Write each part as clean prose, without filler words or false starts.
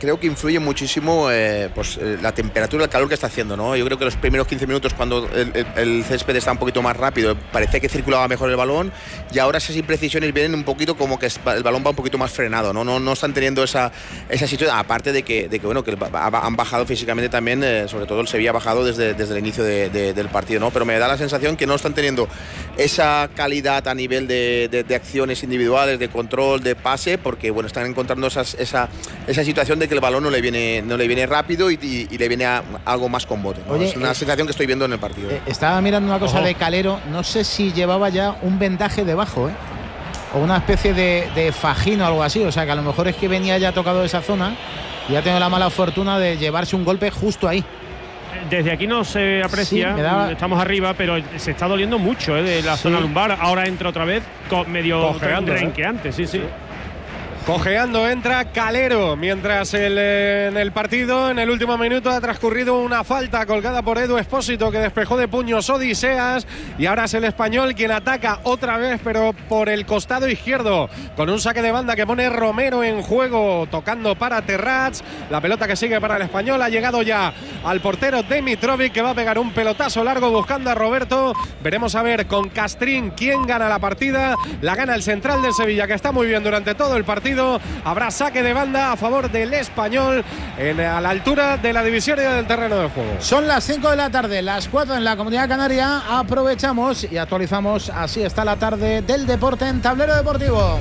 creo que influye muchísimo la temperatura, el calor que está haciendo, ¿no? Yo creo que los primeros 15 minutos, cuando el césped está un poquito más rápido, parecía que circulaba mejor el balón, y ahora esas imprecisiones vienen un poquito como que el balón va un poquito más frenado, ¿no? No están teniendo esa situación, aparte de que han bajado físicamente también, sobre todo el Sevilla ha bajado desde el inicio del partido, ¿no? Pero me da la sensación que no están teniendo esa calidad a nivel de acciones individuales, de control, de pase, porque bueno, están encontrando esa situación de que el balón no le viene rápido y le viene algo más con bote, ¿no? Oye, es una sensación que estoy viendo en el partido. Estaba mirando una cosa de Calero, no sé si llevaba ya un vendaje debajo, o una especie de fajín o algo así, o sea que a lo mejor es que venía ya tocado de esa zona y ha tenido la mala fortuna de llevarse un golpe justo ahí. Desde aquí no se aprecia, estamos arriba, pero se está doliendo mucho de la zona lumbar. Ahora entra otra vez medio renqueante, sí. Cojeando entra Calero, mientras en el partido, en el último minuto, ha transcurrido una falta colgada por Edu Expósito, que despejó de puños Odiseas, y ahora es el Español quien ataca otra vez, pero por el costado izquierdo, con un saque de banda que pone Romero en juego, tocando para Terrats. La pelota que sigue para el Español ha llegado ya al portero Dimitrovic, que va a pegar un pelotazo largo buscando a Roberto. Veremos a ver con Castrín quién gana la partida. La gana el central del Sevilla, que está muy bien durante todo el partido. Habrá saque de banda a favor del Español a la altura de la divisoria del terreno de juego. Son las 5 de la tarde, las 4 en la Comunidad Canaria. Aprovechamos y actualizamos. Así está la tarde del deporte en Tablero Deportivo.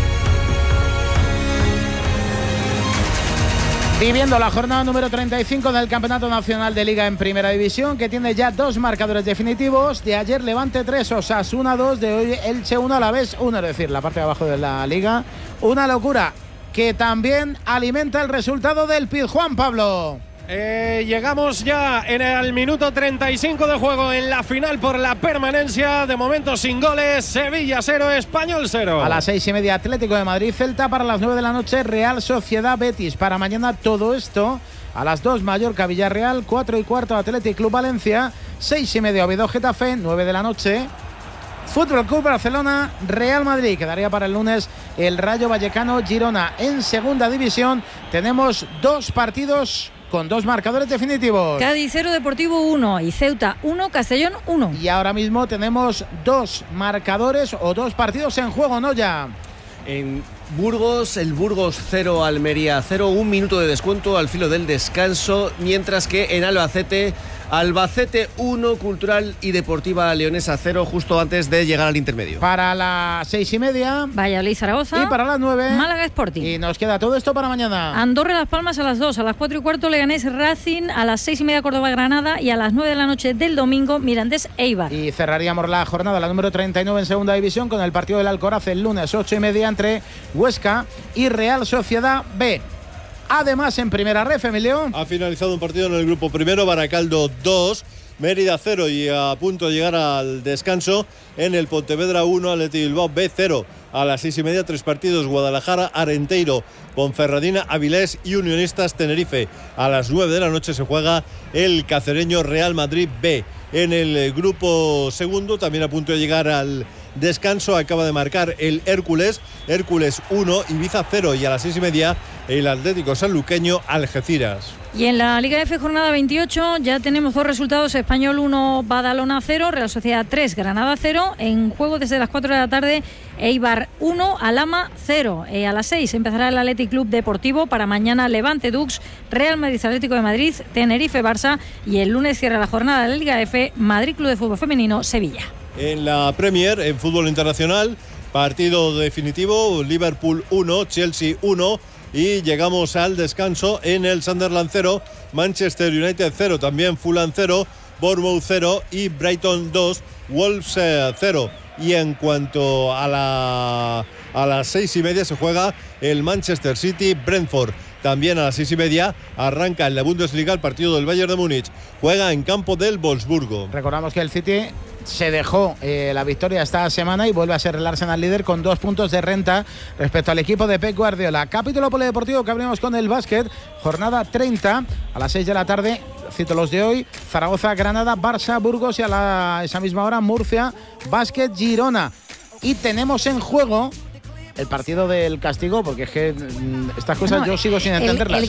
Viviendo la jornada número 35 del Campeonato Nacional de Liga en Primera División, que tiene ya 2 marcadores definitivos. De ayer Levante 3, Osasuna 2, de hoy Elche 1, Alavés 1, es decir, la parte de abajo de la Liga. Una locura que también alimenta el resultado del Pizjuán, Pablo. Llegamos ya en el minuto 35 de juego en la final por la permanencia. De momento sin goles. Sevilla 0, Español 0. A las 6:30 Atlético de Madrid Celta. Para las 9 de la noche Real Sociedad Betis. Para mañana todo esto a las 2 Mallorca Villarreal, 4:15 Athletic Club Valencia, 6:30 Oviedo Getafe, 9 de la noche Fútbol Club Barcelona Real Madrid. Quedaría para el lunes el Rayo Vallecano Girona. En segunda división tenemos 2 partidos con 2 marcadores definitivos. Cádiz 0, Deportivo 1 y Ceuta 1, Castellón 1. Y ahora mismo tenemos 2 marcadores o 2 partidos en juego, ¿no? Ya en Burgos, el Burgos 0, Almería 0, 1 minuto de descuento al filo del descanso, mientras que en Albacete 1, Cultural y Deportiva Leonesa 0, justo antes de llegar al intermedio. Para las 6:30 Valladolid Zaragoza. Y para las 9 Málaga Sporting. Y nos queda todo esto para mañana. Andorra Las Palmas a las 2, a las 4:15 Leganés Racing, a las 6:30 Córdoba Granada y a las 9 de la noche del domingo Mirandés Eibar. Y cerraríamos la jornada, la número 39 en segunda división, con el partido del Alcoraz el lunes 8:30 entre Huesca y Real Sociedad B. Además, en primera ref, Emilio. Ha finalizado un partido en el grupo primero, Baracaldo 2, Mérida 0 y a punto de llegar al descanso en el Pontevedra 1, Athletic Bilbao B 0. A las 6:30, 3 partidos, Guadalajara, Arenteiro, Ponferradina, Avilés y Unionistas Tenerife. A las 9 de la noche se juega el cacereño Real Madrid B. En el grupo segundo, también a punto de llegar al descanso, acaba de marcar el Hércules 1, Ibiza 0, y a las 6:30 el Atlético Sanluqueño Algeciras. Y en la Liga F, jornada 28, ya tenemos 2 resultados: Español 1, Badalona 0, Real Sociedad 3, Granada 0. En juego desde las 4 de la tarde, Eibar 1, Alhama 0. A las 6 empezará el Athletic Club Deportivo. Para mañana, Levante Dux, Real Madrid Atlético de Madrid, Tenerife Barça, y el lunes cierra la jornada de la Liga F, Madrid Club de Fútbol Femenino Sevilla. En la Premier, en fútbol internacional, partido definitivo, Liverpool 1, Chelsea 1, y llegamos al descanso en el Sunderland 0, Manchester United 0, también Fulham 0, Bournemouth 0 y Brighton 2, Wolves 0. Y en cuanto a las 6:30 se juega el Manchester City Brentford. También a las 6:30 arranca en la Bundesliga el partido del Bayern de Múnich. Juega en campo del Wolfsburgo. Recordamos que el City se dejó la victoria esta semana y vuelve a ser el Arsenal líder con 2 puntos de renta respecto al equipo de Pep Guardiola. Capítulo polideportivo que abrimos con el básquet. Jornada 30 a las 6 de la tarde. Cito los de hoy: Zaragoza, Granada, Barça, Burgos, y a esa misma hora Murcia, Básquet, Girona. Y tenemos en juego el partido del castigo, porque es que estas cosas yo sigo sin entenderlas.